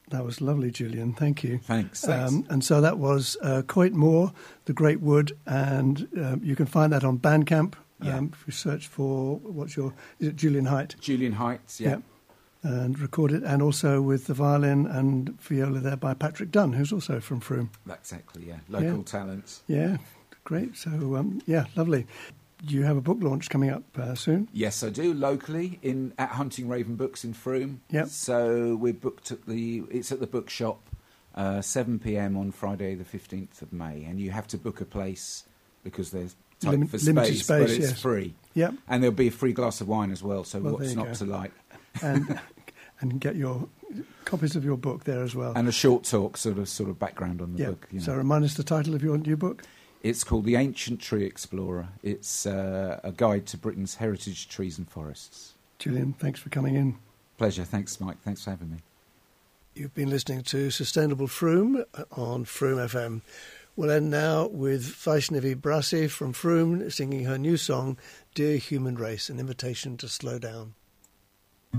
That was lovely, Julian. Thank you. Thanks. And so that was Coit Moor, The Great Wood, and you can find that on Bandcamp. If you search for, is it Julian Height? Julian Heights, yeah. And recorded, and also with the violin and viola there by Patrick Dunn, who's also from Frome. Exactly, yeah. Local talents. Yeah, great. So, lovely. You have a book launch coming up soon? Yes, I do, locally at Hunting Raven Books in Frome. Yep. So we're booked it's at the bookshop, 7 p.m. on Friday the 15th of May, and you have to book a place because there's tight for limited space, but it's free. Yep. And there'll be a free glass of wine as well, so what's not to like? And get your copies of your book there as well. And a short talk, sort of background on the book. So remind us the title of your new book. It's called The Ancient Tree Explorer. It's a guide to Britain's heritage trees and forests. Julian, thanks for coming in. Pleasure. Thanks, Mike. Thanks for having me. You've been listening to Sustainable Frome on Frome FM. We'll end now with Vaishnavi Brasi from Frome singing her new song, Dear Human Race, an invitation to slow down.